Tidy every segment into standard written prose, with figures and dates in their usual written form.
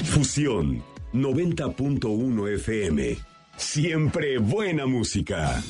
Fusión 90.1 FM. Siempre buena música.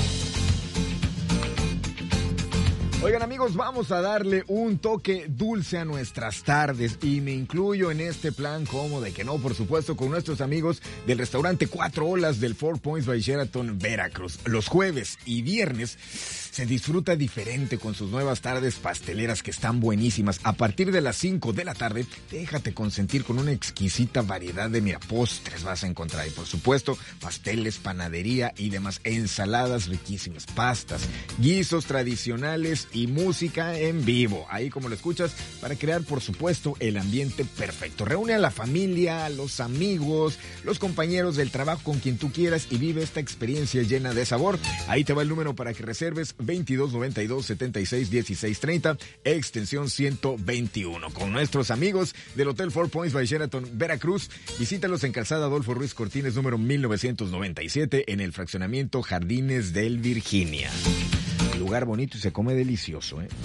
Oigan, amigos, vamos a darle un toque dulce a nuestras tardes y me incluyo en este plan como de que no, por supuesto, con nuestros amigos del restaurante Cuatro Olas del Four Points by Sheraton, Veracruz. Los jueves y viernes se disfruta diferente con sus nuevas tardes pasteleras que están buenísimas. A partir de las 5 de la tarde, déjate consentir con una exquisita variedad de, postres vas a encontrar. Y por supuesto, pasteles, panadería y demás, ensaladas riquísimas, pastas, guisos tradicionales y música en vivo. Ahí como lo escuchas, para crear, por supuesto, el ambiente perfecto. Reúne a la familia, a los amigos, los compañeros del trabajo con quien tú quieras y vive esta experiencia llena de sabor. Ahí te va el número para que reserves: 2292-761630, extensión 121. Con nuestros amigos del Hotel Four Points by Sheraton, Veracruz. Visítalos en Calzada Adolfo Ruiz Cortines, número 1997, en el fraccionamiento Jardines del Virginia. Lugar bonito y se come delicioso, ¿eh?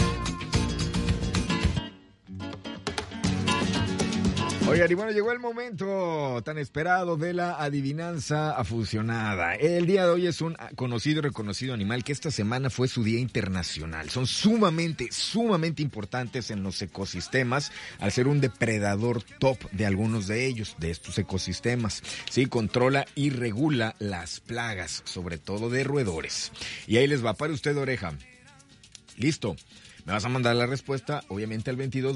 Oigan, y bueno, llegó el momento tan esperado de la adivinanza fusionada. El día de hoy es un conocido y reconocido animal que esta semana fue su Día Internacional. Son sumamente importantes en los ecosistemas al ser un depredador top de algunos de ellos, de estos ecosistemas. Sí, controla y regula las plagas, sobre todo de roedores. Y ahí les va, para usted oreja. Listo. Me vas a mandar la respuesta, obviamente, al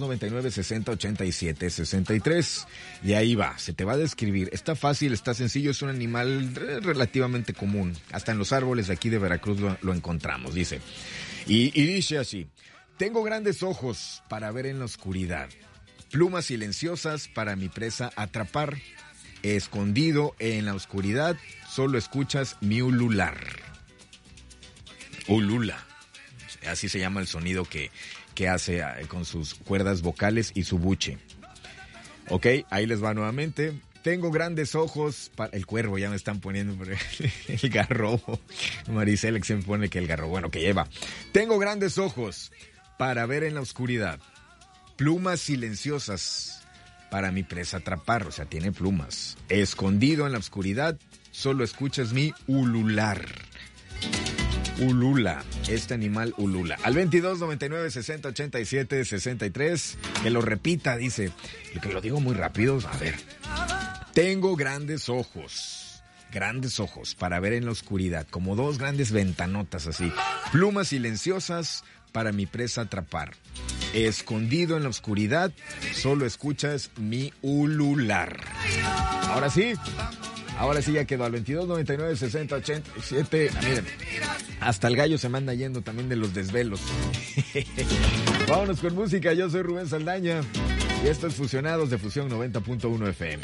2299-6087-63. Y ahí va, se te va a describir. Está fácil, está sencillo, es un animal relativamente común. Hasta en los árboles de aquí de Veracruz lo encontramos, dice. Y dice así: tengo grandes ojos para ver en la oscuridad, plumas silenciosas para mi presa atrapar. Escondido en la oscuridad, solo escuchas mi ulular. Ulula. Así se llama el sonido que hace con sus cuerdas vocales y su buche. Ok, ahí les va nuevamente. Tengo grandes ojos para... El cuervo, ya me están poniendo el garrobo. Maricela que se me pone que el garrobo. Bueno, que lleva. Tengo grandes ojos para ver en la oscuridad. Plumas silenciosas para mi presa atrapar. O sea, tiene plumas. Escondido en la oscuridad, solo escuchas mi ulular. Ulula, este animal ulula. Al 2299-6087-63, que lo repita, dice, que lo digo muy rápido, a ver. Tengo grandes ojos para ver en la oscuridad, como dos grandes ventanotas así. Plumas silenciosas para mi presa atrapar. Escondido en la oscuridad, solo escuchas mi ulular. Ahora sí ya quedó al 2299-6087. Miren, hasta el gallo se me anda yendo también de los desvelos. Vámonos con música. Yo soy Rubén Saldaña y esto es Fusionados de Fusión 90.1 FM.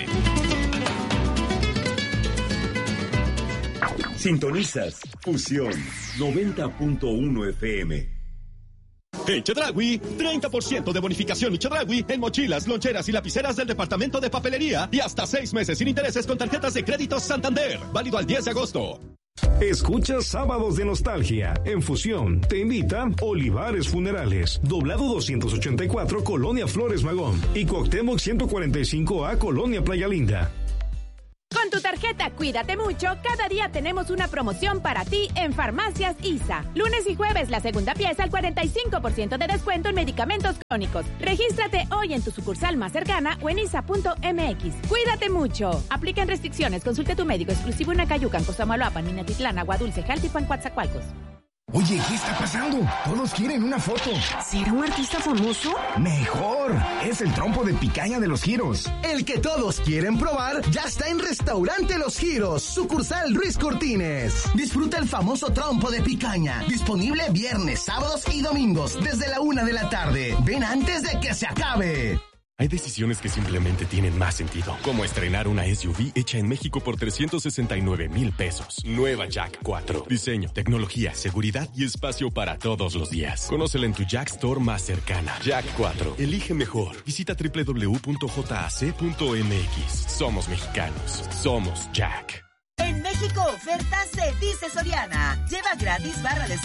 Sintonizas Fusión 90.1 FM. En Chedraui, 30% de bonificación y Chedraui en mochilas, loncheras y lapiceras del departamento de papelería y hasta 6 meses sin intereses con tarjetas de crédito Santander. Válido al 10 de agosto. Escucha Sábados de Nostalgia. En Fusión te invita Olivares Funerales, Doblado 284, Colonia Flores Magón, y Cuauhtémoc 145A, Colonia Playa Linda. Con tu tarjeta Cuídate Mucho, cada día tenemos una promoción para ti en Farmacias ISA. Lunes y jueves, la segunda pieza al 45% de descuento en medicamentos crónicos. Regístrate hoy en tu sucursal más cercana o en isa.mx. Cuídate mucho. Aplican restricciones. Consulte a tu médico exclusivo en Acayucan, Cosamaloapan, Minatitlán, Agua Dulce, Jaltipan, Coatzacoalcos. Oye, ¿qué está pasando? Todos quieren una foto. ¿Será un artista famoso? ¡Mejor! Es el trompo de picaña de Los Giros. El que todos quieren probar ya está en Restaurante Los Giros, sucursal Ruiz Cortines. Disfruta el famoso trompo de picaña. Disponible viernes, sábados y domingos desde la 1 de la tarde. Ven antes de que se acabe. Hay decisiones que simplemente tienen más sentido, como estrenar una SUV hecha en México por 369,000 pesos. Nueva Jack 4. Diseño, tecnología, seguridad y espacio para todos los días. Conócela en tu Jack Store más cercana. Jack 4. Elige mejor. Visita www.jac.mx. Somos mexicanos. Somos Jack. En México, ofertas de Dice Soriana. Lleva gratis barra de